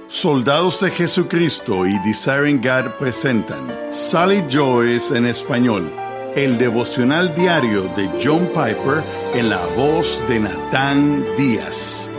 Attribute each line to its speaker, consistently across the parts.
Speaker 1: Soldados de Jesucristo y Desiring God presentan Sally Joyce en español, el devocional diario de John Piper en la voz de Natán Díaz.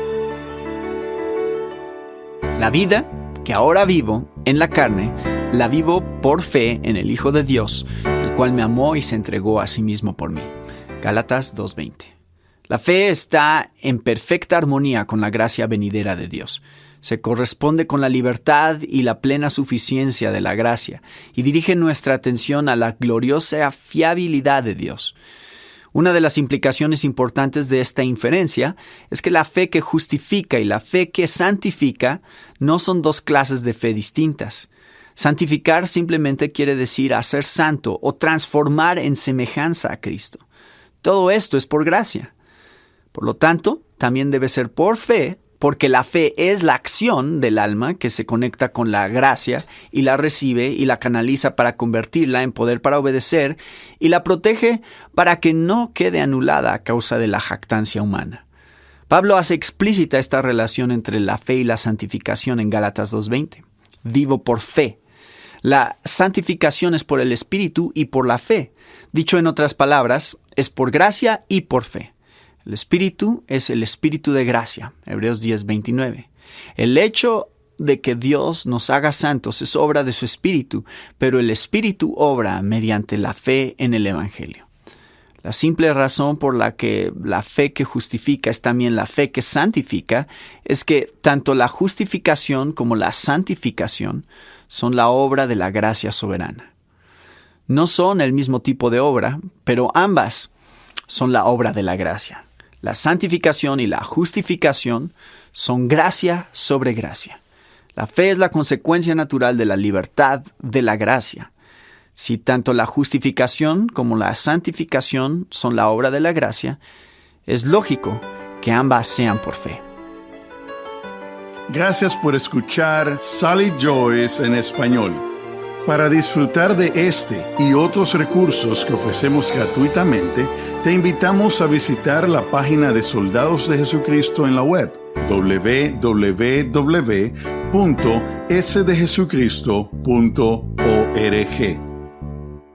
Speaker 2: La vida que ahora vivo en la carne, la vivo por fe en el Hijo de Dios, el cual me amó y se entregó a sí mismo por mí. Gálatas 2:20. La fe está en perfecta armonía con la gracia venidera de Dios. Se corresponde con la libertad y la plena suficiencia de la gracia y dirige nuestra atención a la gloriosa fiabilidad de Dios. Una de las implicaciones importantes de esta inferencia es que la fe que justifica y la fe que santifica no son dos clases de fe distintas. Santificar simplemente quiere decir hacer santo o transformar en semejanza a Cristo. Todo esto es por gracia. Por lo tanto, también debe ser por fe, porque la fe es la acción del alma que se conecta con la gracia y la recibe y la canaliza para convertirla en poder para obedecer y la protege para que no quede anulada a causa de la jactancia humana. Pablo hace explícita esta relación entre la fe y la santificación en Gálatas 2:20. Vivo por fe. La santificación es por el Espíritu y por la fe. Dicho en otras palabras, es por gracia y por fe. El Espíritu es el Espíritu de gracia, Hebreos 10:29. El hecho de que Dios nos haga santos es obra de su Espíritu, pero el Espíritu obra mediante la fe en el Evangelio. La simple razón por la que la fe que justifica es también la fe que santifica es que tanto la justificación como la santificación son la obra de la gracia soberana. No son el mismo tipo de obra, pero ambas son la obra de la gracia. La santificación y la justificación son gracia sobre gracia. La fe es la consecuencia natural de la libertad de la gracia. Si tanto la justificación como la santificación son la obra de la gracia, es lógico que ambas sean por fe.
Speaker 1: Gracias por escuchar Sally Joyce en español. Para disfrutar de este y otros recursos que ofrecemos gratuitamente, te invitamos a visitar la página de Soldados de Jesucristo en la web www.sdejesucristo.org.